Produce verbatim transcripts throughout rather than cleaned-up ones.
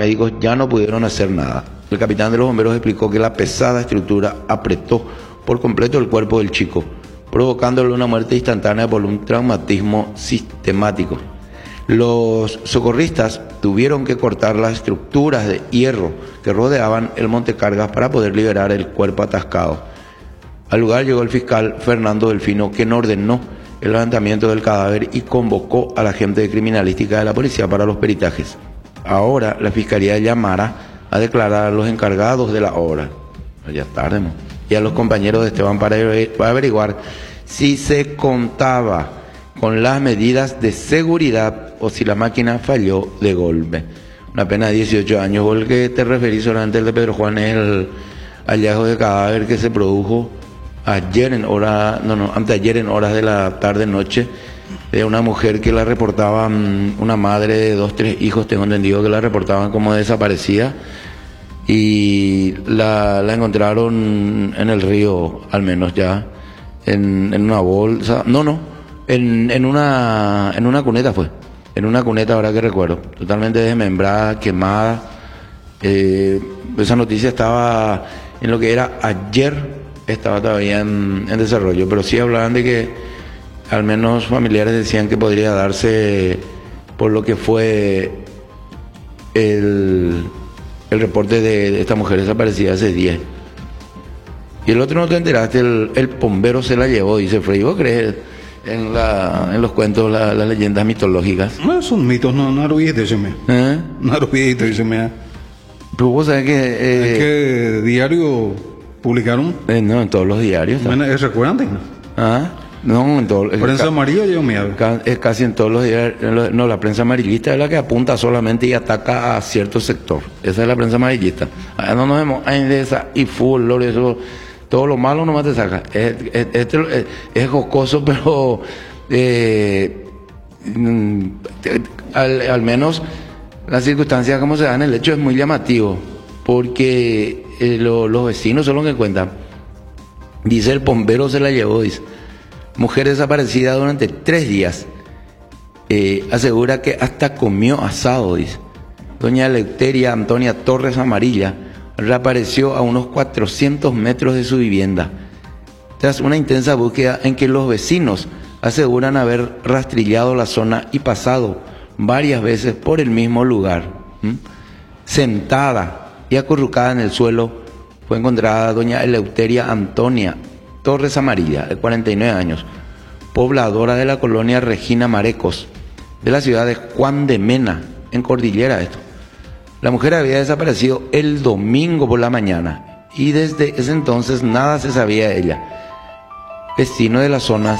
paramédicos ya no pudieron hacer nada. El capitán de los bomberos explicó que la pesada estructura apretó por completo el cuerpo del chico, provocándole una muerte instantánea por un traumatismo sistemático. Los socorristas tuvieron que cortar las estructuras de hierro que rodeaban el montecargas para poder liberar el cuerpo atascado. Al lugar llegó el fiscal Fernando Delfino, quien ordenó el levantamiento del cadáver y convocó a la agente de criminalística de la policía para los peritajes. Ahora la fiscalía llamará a declarar a los encargados de la obra, ya tarde, ¿no? y a los compañeros de Esteban para averiguar si se contaba con las medidas de seguridad o si la máquina falló de golpe. Una pena de dieciocho años, o el que te referí solamente el de Pedro Juan, es el hallazgo de cadáver que se produjo ayer en hora, no, no, anteayer en horas de la tarde-noche, de una mujer que la reportaban, una madre de dos, tres hijos, tengo entendido que la reportaban como desaparecida, y la, la encontraron en el río, al menos ya, en, en una bolsa, no, no, en, en, una, en una cuneta fue, en una cuneta, ahora que recuerdo, totalmente desmembrada, quemada. Eh, esa noticia estaba en lo que era ayer, estaba todavía en, en desarrollo, pero sí hablaban de que al menos familiares decían que podría darse por lo que fue el, el reporte de, de esta mujer desaparecida hace diez. Y el otro no te enteraste, el, el bombero se la llevó, dice Frei. ¿Vos crees en, la, en los cuentos, la, las leyendas mitológicas? No, son mitos, no, no arruguiste, dice me. ¿Eh? No arruguiste, dice me. Pero vos sabés que... Eh, es que diario publicaron. Eh, no, en todos los diarios. ¿Es recuerdan? Ah, no, en todos. Prensa amarilla yo me Es casi en todos los diarios. No, la prensa amarillista es la que apunta solamente y ataca a cierto sector. Esa es la prensa amarillista. Ah, no nos vemos de esa y fútbol, eso, todo lo malo nomás te saca. Es, es, es, es, es jocoso, pero eh, al, al menos las circunstancias como se dan, el hecho es muy llamativo, porque eh, lo, los vecinos son los que cuentan. Dice el bombero se la llevó, dice. Mujer desaparecida durante tres días. Eh, asegura que hasta comió asado, dice. Doña Eleuteria Antonia Torres Amarilla reapareció a unos cuatrocientos metros de su vivienda, tras una intensa búsqueda en que los vecinos aseguran haber rastrillado la zona y pasado varias veces por el mismo lugar. ¿Mm? Sentada y acurrucada en el suelo fue encontrada doña Eleuteria Antonia Torres Amarilla, de cuarenta y nueve años, pobladora de la colonia Regina Marecos, de la ciudad de Juan de Mena, en Cordillera esto. La mujer había desaparecido el domingo por la mañana y desde ese entonces nada se sabía de ella. Vecinos de las zonas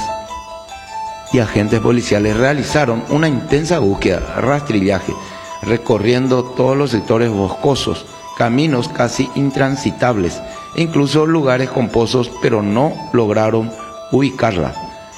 y agentes policiales realizaron una intensa búsqueda, rastrillaje, recorriendo todos los sectores boscosos, caminos casi intransitables e incluso lugares con pozos, pero no lograron ubicarla.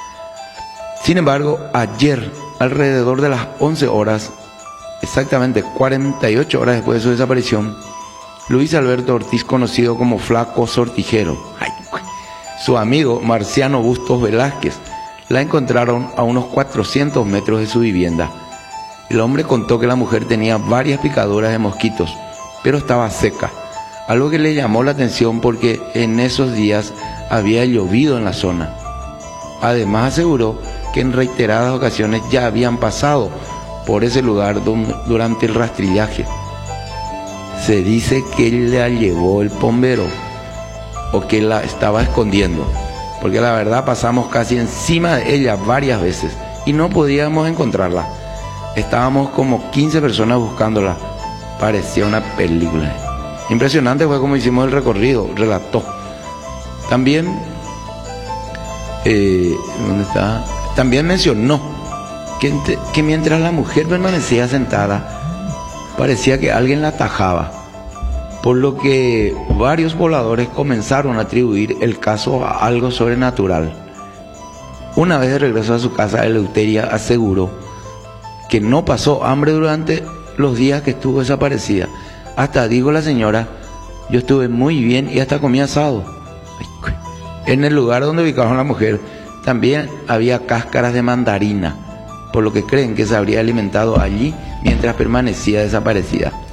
Sin embargo, ayer, alrededor de las once horas, exactamente cuarenta y ocho horas después de su desaparición, Luis Alberto Ortiz, conocido como Flaco Sortijero, ay, su amigo Marciano Bustos Velázquez, la encontraron a unos cuatrocientos metros de su vivienda. El hombre contó que la mujer tenía varias picaduras de mosquitos, pero estaba seca, algo que le llamó la atención porque en esos días había llovido en la zona. Además aseguró que en reiteradas ocasiones ya habían pasado por ese lugar durante el rastrillaje. Se dice que la llevó el bombero o que la estaba escondiendo, porque la verdad pasamos casi encima de ella varias veces y no podíamos encontrarla. Estábamos como quince personas buscándola. Parecía una película. Impresionante fue como hicimos el recorrido, relató. También, eh, ¿dónde está? También mencionó que, que mientras la mujer permanecía sentada, parecía que alguien la atajaba, por lo que varios pobladores comenzaron a atribuir el caso a algo sobrenatural. Una vez de regreso a su casa, Eleuteria aseguró que no pasó hambre durante los días que estuvo desaparecida. Hasta dijo la señora, yo estuve muy bien y hasta comí asado. En el lugar donde ubicaron a la mujer también había cáscaras de mandarina, por lo que creen que se habría alimentado allí mientras permanecía desaparecida.